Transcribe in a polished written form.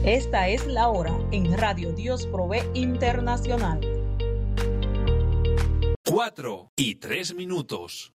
Esta es la hora en Radio Dios Provee Internacional. 4:03.